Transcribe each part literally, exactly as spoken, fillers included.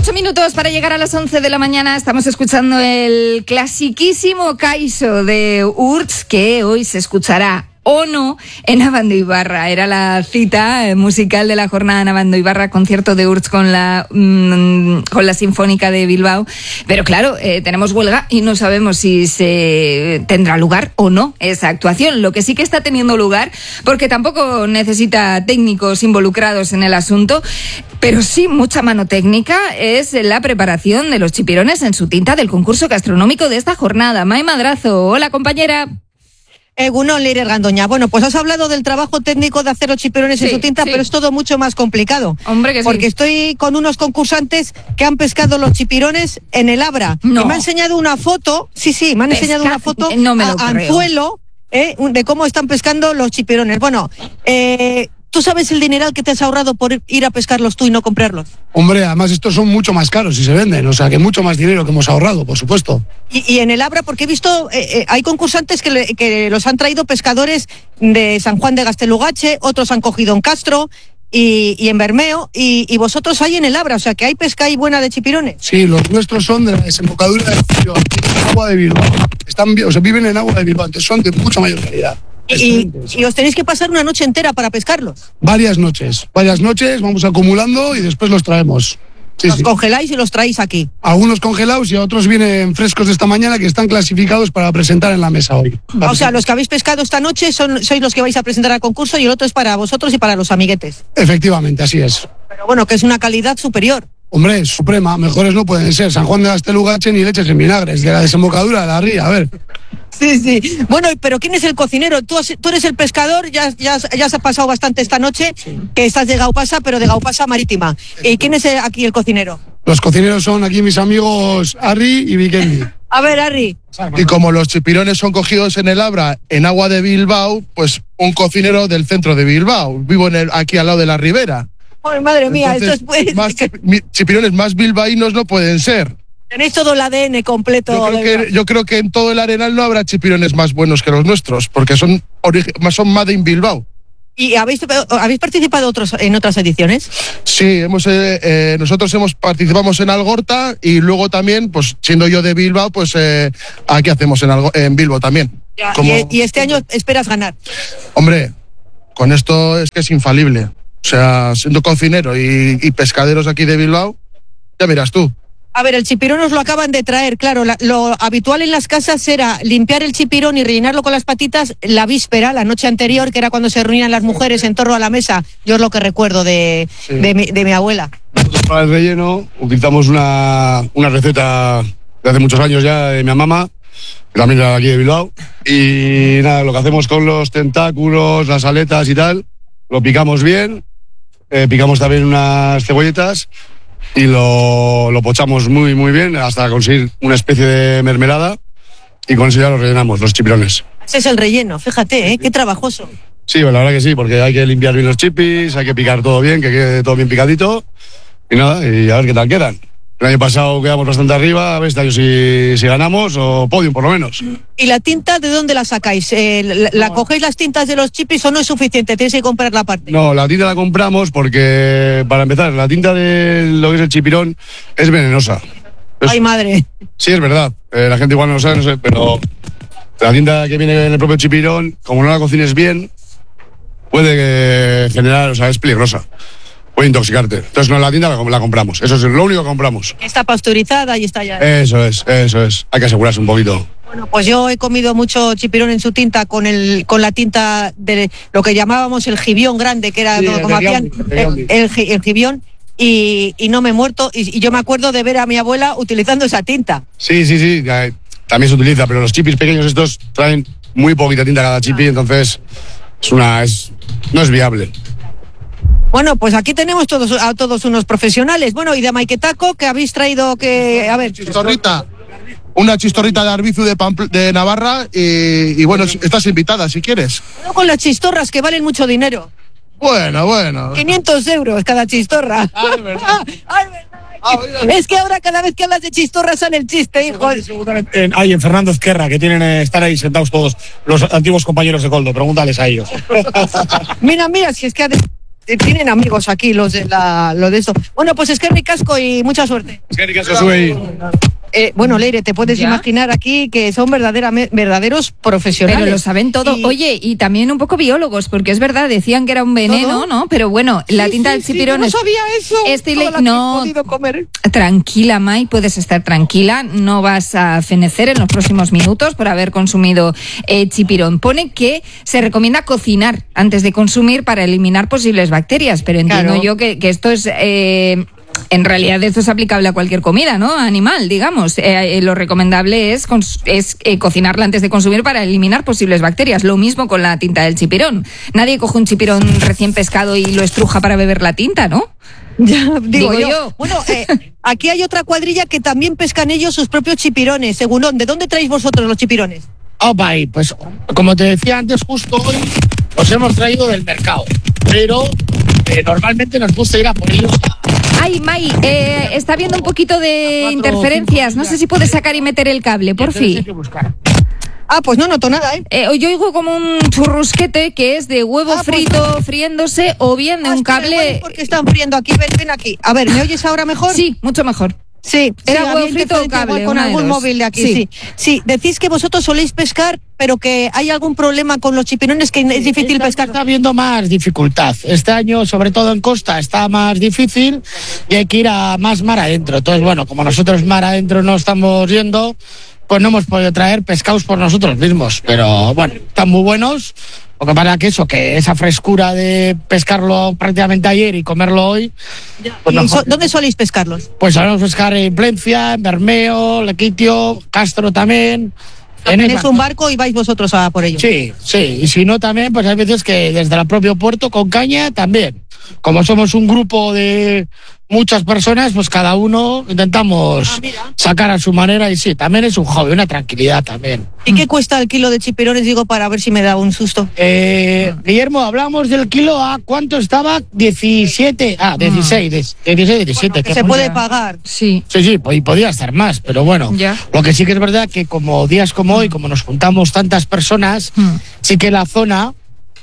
Ocho minutos para llegar a las once de la mañana. Estamos escuchando el clasiquísimo Kaiso de Urtz, que hoy se escuchará o no en Abandoibarra. Era la cita musical de la jornada en Abandoibarra, concierto de Urtz con la mmm, con la Sinfónica de Bilbao. Pero claro, eh, tenemos huelga y no sabemos si se tendrá lugar o no esa actuación. Lo que sí que está teniendo lugar, porque tampoco necesita técnicos involucrados en el asunto, pero sí mucha mano técnica, es la preparación de los chipirones en su tinta del concurso gastronómico de esta jornada. May Madrazo, hola compañera. Egunon, Leire Gandoña. Bueno, pues has hablado del trabajo técnico de hacer los chipirones sí, en su tinta, sí. Pero es todo mucho más complicado. Hombre, que sí. Porque estoy con unos concursantes que han pescado los chipirones en el Abra. No. Y me han enseñado una foto, sí, sí, me han Pesca... enseñado una foto no me lo a creo. anzuelo eh, de cómo están pescando los chipirones. Bueno, eh... ¿tú sabes el dineral que te has ahorrado por ir a pescarlos tú y no comprarlos? Hombre, además estos son mucho más caros si se venden, o sea que mucho más dinero que hemos ahorrado, por supuesto. Y, y en el Abra, porque he visto, eh, eh, hay concursantes que, le, que los han traído pescadores de San Juan de Gastelugache, otros han cogido en Castro y, y en Bermeo, y, y vosotros hay en el Abra, o sea que hay pesca y buena de chipirones. Sí, los nuestros son de la desembocadura de Bilbao, en agua de Bilbao. Están, o sea, viven en agua de Bilbao, entonces son de mucha mayor calidad. Y, y os tenéis que pasar una noche entera para pescarlos. Varias noches, varias noches, vamos acumulando y después los traemos. Sí, los sí. congeláis y los traéis aquí. Algunos congelados y otros vienen frescos de esta mañana que están clasificados para presentar en la mesa hoy. O sea, los que habéis pescado esta noche son, sois los que vais a presentar al concurso y el otro es para vosotros y para los amiguetes. Efectivamente, así es. Pero bueno, que es una calidad superior. Hombre, suprema, mejores no pueden ser. San Juan de Gastelugache ni leches en vinagres, de la desembocadura de la ría, a ver. Sí, sí. Bueno, pero ¿quién es el cocinero? Tú, has, tú eres el pescador, ya, ya, ya has pasado bastante esta noche, sí. Que estás de Gaupasa, pero de Gaupasa Marítima. ¿Y quién es aquí el cocinero? Los cocineros son aquí mis amigos Arri y Vikendi. A ver, Arri. Y como los chipirones son cogidos en el Abra, en agua de Bilbao, pues un cocinero del centro de Bilbao. Vivo en el, aquí al lado de la ribera. Ay, madre mía, entonces, esto es... más chipirones más bilbaínos no pueden ser. Tenéis todo el A D N completo. Yo creo, que, yo creo que en todo el Arenal no habrá chipirones más buenos que los nuestros, porque son, son Made in Bilbao. ¿Y habéis, habéis participado otros, en otras ediciones? Sí, hemos, eh, eh, nosotros hemos participamos en Algorta y luego también, pues siendo yo de Bilbao, pues eh, aquí hacemos en, Algo, en Bilbao también. Ya, Como... y, y este año esperas ganar? Hombre, con esto es que es infalible. O sea, siendo cocinero y, y pescaderos aquí de Bilbao, ya miras tú. A ver, el chipirón nos lo acaban de traer, claro, la, lo habitual en las casas era limpiar el chipirón y rellenarlo con las patitas la víspera, la noche anterior, que era cuando se reunían las mujeres en torno a la mesa. Yo es lo que recuerdo de, sí. de, mi, de mi abuela. Nosotros para el relleno utilizamos una, una receta de hace muchos años ya de mi mamá, que también era aquí de Bilbao, y nada, lo que hacemos con los tentáculos, las aletas y tal, lo picamos bien, eh, picamos también unas cebolletas, y lo, lo pochamos muy muy bien hasta conseguir una especie de mermelada y con eso ya lo rellenamos, los chipirones. Ese es el relleno, fíjate, ¿eh? Qué trabajoso. Sí, pues la verdad que sí, porque hay que limpiar bien los chipis, hay que picar todo bien, que quede todo bien picadito y nada, y a ver qué tal quedan. El año pasado quedamos bastante arriba, a ver este año si, si ganamos o podium por lo menos. ¿Y la tinta de dónde la sacáis? Eh, ¿La, la no. cogéis las tintas de los chipis o no es suficiente? ¿Tenéis que comprar la parte? No, la tinta la compramos porque, para empezar, la tinta de lo que es el chipirón es venenosa. Es, ¡ay, madre! Sí, es verdad. Eh, la gente igual no lo sabe, no sé, pero la tinta que viene en el propio chipirón, como no la cocines bien, puede generar, o sea, es peligrosa. Puede intoxicarte. Entonces no, la tinta la, la compramos. Eso es lo único que compramos. Está pasteurizada y está ya. Eso es, eso es. Hay que asegurarse un poquito. Bueno, pues yo he comido mucho chipirón en su tinta con el con la tinta de lo que llamábamos el gibión grande, que era sí, como, como hacían el, el, el gibión, y, y no me he muerto. Y, y yo me acuerdo de ver a mi abuela utilizando esa tinta. Sí, sí, sí. También se utiliza, pero los chipis pequeños estos traen muy poquita tinta cada chipi, ah. entonces es una es no es viable. Bueno, pues aquí tenemos todos a todos unos profesionales. Bueno, y de Maiquetaco, que habéis traído que... A ver... Chistorrita. Una chistorrita de Arbizu de, Pampl- de Navarra y, y bueno, estás invitada si quieres. No con las chistorras, que valen mucho dinero. Bueno, bueno. quinientos euros cada chistorra. Ah, es verdad. Ay, ah, es que ahora cada vez que hablas de chistorra sale el chiste, hijo. En, ahí en Fernando Ezquerra, que tienen estar ahí sentados todos los antiguos compañeros de Coldo. Pregúntales a ellos. Mira, mira, si es que... tienen amigos aquí los de la, lo de esto. Bueno, pues es que ricasco y mucha suerte. Es que ricasco, sube. Eh, bueno, Leire, te puedes ¿Ya? imaginar aquí que son verdaderame- verdaderos profesionales. Pero lo saben todo. Y- Oye, y también un poco biólogos, porque es verdad, decían que era un veneno, ¿Todo? ¿no? Pero bueno, la Sí, tinta sí, del sí, chipirón yo es... no sabía eso. Estoy Toda le- la que no. he podido comer. Tranquila, Mai, puedes estar tranquila, no vas a fenecer en los próximos minutos por haber consumido eh, chipirón. Pone que se recomienda cocinar antes de consumir para eliminar posibles bacterias, pero entiendo Claro. yo que, que esto es... Eh, en realidad esto es aplicable a cualquier comida, ¿no? Animal, digamos. Eh, eh, lo recomendable es, cons- es eh, cocinarla antes de consumir para eliminar posibles bacterias. Lo mismo con la tinta del chipirón. Nadie coge un chipirón recién pescado y lo estruja para beber la tinta, ¿no? Ya, digo, Digo yo. yo. Bueno, eh, aquí hay otra cuadrilla que también pescan ellos sus propios chipirones. Segundón, ¿de dónde traéis vosotros los chipirones? Opa, y pues como te decía antes, justo hoy los hemos traído del mercado. Pero eh, normalmente nos gusta ir a por ellos a... Ay, Mai, eh, está habiendo un poquito de cuatro, interferencias. cinco No sé si puedes sacar y meter el cable, por Entonces hay fin. que buscar. Ah, pues no noto nada, ¿eh? Eh, yo oigo como un churrusquete que es de huevo Ah, pues frito friéndose o bien de Ah, un espera, igual es cable... porque están friendo aquí, ven, ven aquí. A ver, ¿me oyes ahora mejor? Sí, mucho mejor. Sí, Era sí, huevo había frito o interferencia cable, igual con una de algún dos. móvil de aquí, Sí. sí. sí. decís que vosotros soléis pescar, pero que hay algún problema con los chipirones que es difícil Este año pescar. está habiendo más dificultad. Este año, sobre todo en costa, está más difícil y hay que ir a más mar adentro. Entonces, bueno, como nosotros mar adentro no estamos yendo, pues no hemos podido traer pescados por nosotros mismos. Pero bueno, están muy buenos. Lo que pasa que eso, que esa frescura de pescarlo prácticamente ayer y comerlo hoy, pues ¿Y mejor. so- ¿Dónde soléis pescarlos? Pues sabemos pescar en Plencia, en Bermeo, Lequitio, Castro también. Tenéis esas- un barco y vais vosotros a por ello. Sí, sí, y si no también, pues hay veces que desde el propio puerto con caña también. Como somos un grupo de muchas personas, pues cada uno intentamos Ah, mira. sacar a su manera y sí, también es un hobby, una tranquilidad también. ¿Y qué cuesta el kilo de chipirones? Digo, para ver si me da un susto. Eh, Guillermo, hablamos del kilo a cuánto estaba, diecisiete, ah, dieciséis, dieciséis, diecisiete. Que ¿qué se fue? puede pagar. Sí. Sí, sí, y podía estar más, pero bueno, Ya. lo que sí que es verdad que como días como hoy, como nos juntamos tantas personas, Mm. sí que la zona,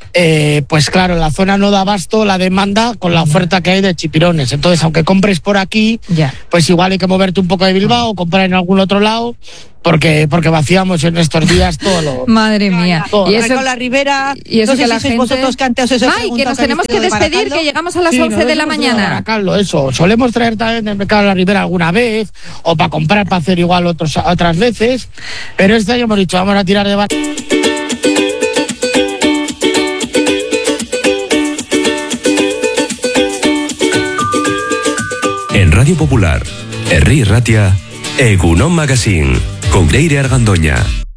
eh, pues claro, la zona no da abasto la demanda con la oferta que hay de chipirones. Entonces, aunque compres por aquí, Ya. pues igual hay que moverte un poco de Bilbao, comprar en algún otro lado, porque porque vaciamos en estos días todo lo... Madre mía. todo. Y Eso, eso, con la Ribera, y eso no sé que si la sois gente... vosotros que antes os he Mai, que preguntado nos que habéis tenemos que ido de despedir, Baracaldo. que llegamos a las Sí, once de la nosotros hemos ido a mañana. Baracaldo, eso. Solemos traer también del mercado de la Ribera alguna vez, o para comprar, para hacer igual otros, otras veces, pero este año hemos dicho, vamos a tirar de bar. En Radio Popular, Herri Ratia, Egunon Magazine, con Leire Argandoña.